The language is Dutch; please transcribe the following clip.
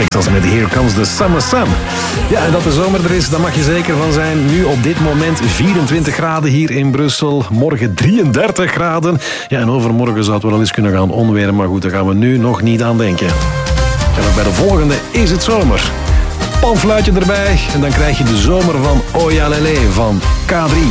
Texas met Here Comes the Summer Sun. Ja, en dat de zomer er is, daar mag je zeker van zijn. Nu op dit moment 24 graden hier in Brussel. Morgen 33 graden. Ja, en overmorgen zou het wel eens kunnen gaan onweren. Maar goed, daar gaan we nu nog niet aan denken. En ook bij de volgende is het zomer. Panfluitje erbij en dan krijg je de zomer van Oyalele van K3.